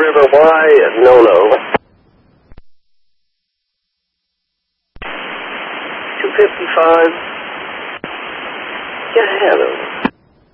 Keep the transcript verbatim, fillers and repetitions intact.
River Y, no, no. two fifty-five. Get ahead of